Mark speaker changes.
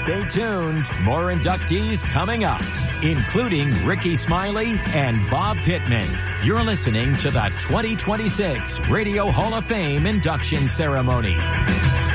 Speaker 1: Stay tuned. More inductees coming up, including Ricky Smiley and Bob Pittman. You're listening to the 2026 Radio Hall of Fame induction ceremony.